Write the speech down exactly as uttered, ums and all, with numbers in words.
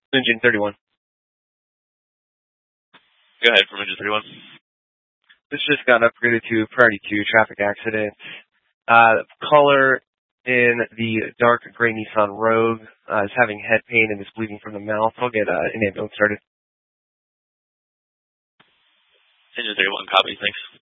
Engine thirty-one. Go ahead from Engine thirty-one. This just got upgraded to priority two traffic accident. Uh, caller in the dark gray Nissan Rogue uh, is having head pain and is bleeding from the mouth. I'll get uh, an ambulance started. Engine thirty-one, copy. Thanks.